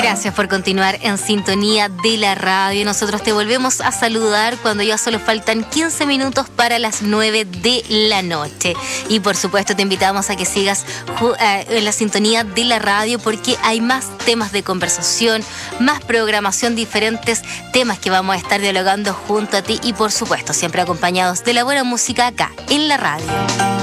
Gracias por continuar en sintonía de la radio. Nosotros te volvemos a saludar cuando ya solo faltan 15 minutos para las 9 de la noche. Y por supuesto te invitamos a que sigas en la sintonía de la radio porque hay más temas de conversación, más programación, diferentes temas que vamos a estar dialogando junto a ti y por supuesto siempre acompañados de la buena música acá en la radio.